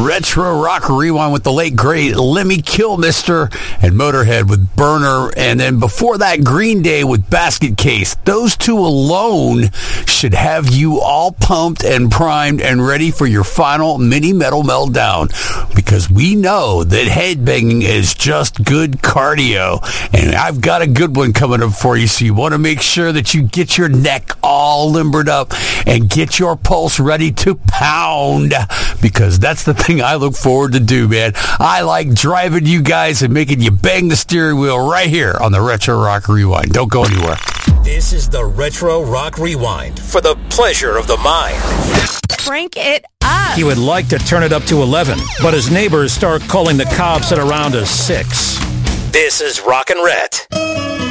Retro Rock Rewind with the late, great Lemmy Kilmister and Motorhead with Burner. And then before that, Green Day with Basket Case. Those two alone should have you all pumped and primed and ready for your final mini metal meltdown, because we know that headbanging is just good cardio. And I've got a good one coming up for you, so you want to make sure that you get your neck all limbered up and get your pulse ready to pound, because that's the thing I look forward to do, man. I like driving you guys and making you bang the steering wheel right here on the Retro Rock Rewind. Don't go anywhere. This is the Retro Rock Rewind for the pleasure of the mind. Crank it up. He would like to turn it up to 11, but his neighbors start calling the cops at around 6. This is Rockin' Ret.